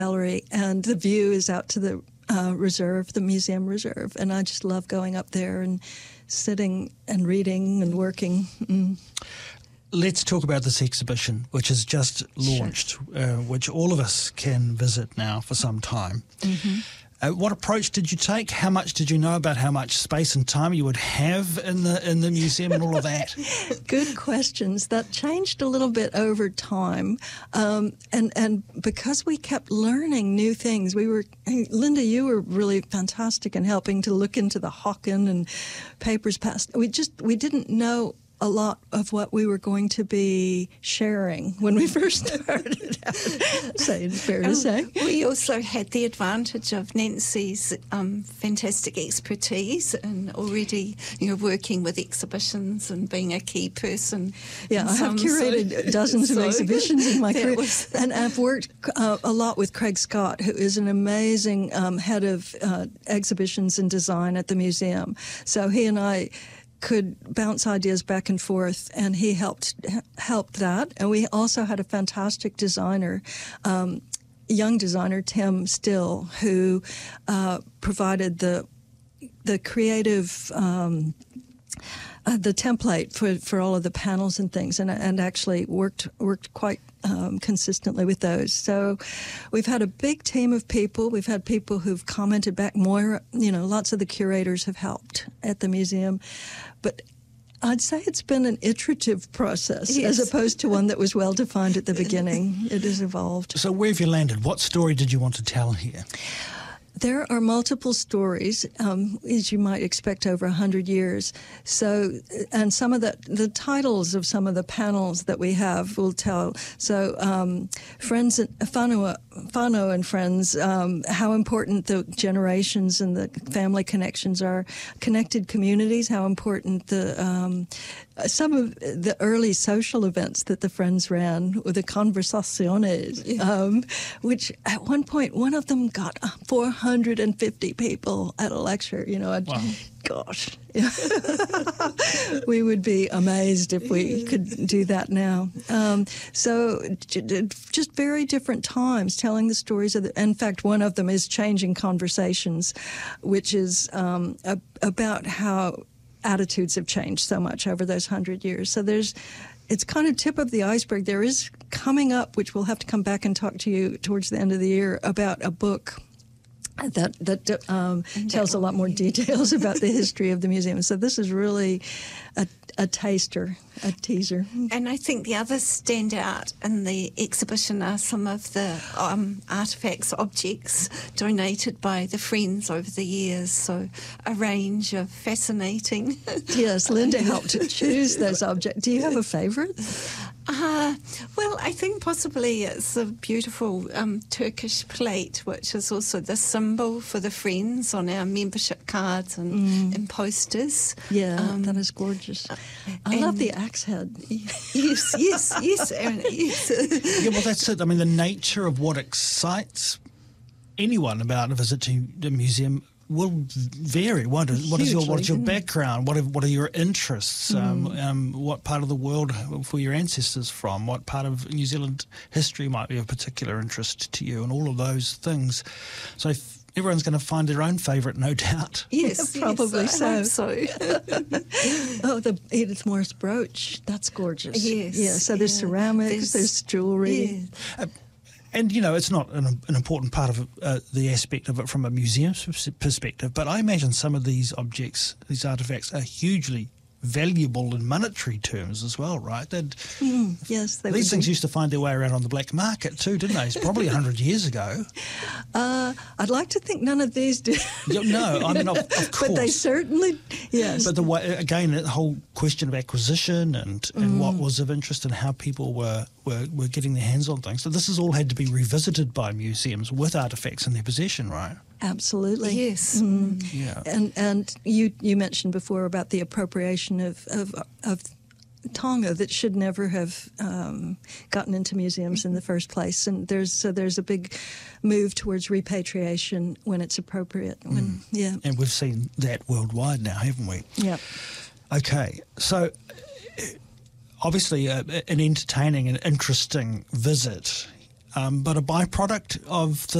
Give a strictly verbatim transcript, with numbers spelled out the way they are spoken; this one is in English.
gallery, and the view is out to the uh, reserve, the museum reserve, and I just love going up there and sitting and reading and working. Mm. Let's talk about this exhibition, which has just launched, sure. uh, which all of us can visit now for some time. Mm-hmm. Uh, what approach did you take? How much did you know about how much space and time you would have in the in the museum and all of that? Good questions. That changed a little bit over time, um, and and because we kept learning new things, we were Linda. You were really fantastic in helping to look into the Hawken and papers past. We just we didn't know a lot of what we were going to be sharing when we first started out. So it's fair to um, say. We also had the advantage of Nancy's um, fantastic expertise and already, you know, working with exhibitions and being a key person. Yeah, I have curated so, dozens so of exhibitions in my career. Was, and I've worked uh, a lot with Craig Scott, who is an amazing um, head of uh, exhibitions and design at the museum. So he and I could bounce ideas back and forth, and he helped helped that. And we also had a fantastic designer, um, young designer, Tim Still, who uh, provided the the creative um, uh, the template for, for all of the panels and things, and and actually worked worked quite um, consistently with those. So we've had a big team of people. We've had people who've commented back more. You know, lots of the curators have helped at the museum, but I'd say it's been an iterative process, yes, as opposed to one that was well defined at the beginning. It has evolved. So where have you landed? What story did you want to tell here? There are multiple stories, um, as you might expect, over a hundred years. So, and some of the the titles of some of the panels that we have will tell. So, um, friends, Whanau, Whanau and friends, um, how important the generations and the family connections are. Connected communities, how important the um, some of the early social events that the friends ran, with the conversaciones, yeah. um, which at one point one of them got four hundred fifty people at a lecture. You know, wow. Gosh, we would be amazed if we could do that now. Um, so just very different times telling the stories of the, in fact, one of them is Changing Conversations, which is um, a, about how attitudes have changed so much over those hundred years. So there's, it's kind of tip of the iceberg. There is coming up, which we'll have to come back and talk to you towards the end of the year, about a book that that um, tells a lot more details about the history of the museum. So this is really a, a taster, a teaser. And I think the other standout in the exhibition are some of the um, artefacts, objects donated by the Friends over the years. So a range of fascinating. Yes, Linda helped choose those objects. Do you have a favourite? Uh, well, I think possibly it's a beautiful um, Turkish plate, which is also the symbol for the Friends on our membership cards and, mm. and posters. Yeah, um, that is gorgeous. I love the axe head. Yes, yes, yes, Aaron, yes. Yeah, well, that's it. I mean, the nature of what excites anyone about a visit to the museum will vary. What is, what is your what is your background? What are, what are your interests? Mm. Um, um, what part of the world were your ancestors from? What part of New Zealand history might be of particular interest to you? And all of those things. So if everyone's going to find their own favourite, no doubt. Yes, probably yes, so. so. Oh, the Edith Morris brooch. That's gorgeous. Yes. Yeah, so there's yeah. ceramics, there's, there's jewellery. Yeah. Uh, And, you know, it's not an, an important part of uh, the aspect of it from a museum perspective, but I imagine some of these objects, these artefacts, are hugely valuable in monetary terms as well, right? Mm, yes, they These things be. used to find their way around on the black market too, didn't they? It's probably one hundred years ago. Uh, I'd like to think none of these do. No, I mean, of, of course. But they certainly, yes. But the way, again, the whole question of acquisition and, and mm. what was of interest and how people were, were, were getting their hands on things. So this has all had to be revisited by museums with artefacts in their possession, right? Absolutely. Yes. Mm. Yeah. And and you you mentioned before about the appropriation of of, of Tonga that should never have um, gotten into museums in the first place. And there's so there's a big move towards repatriation when it's appropriate. When, mm. Yeah. And we've seen that worldwide now, haven't we? Yeah. Okay. So obviously uh, an entertaining and interesting visit. um, but a byproduct of the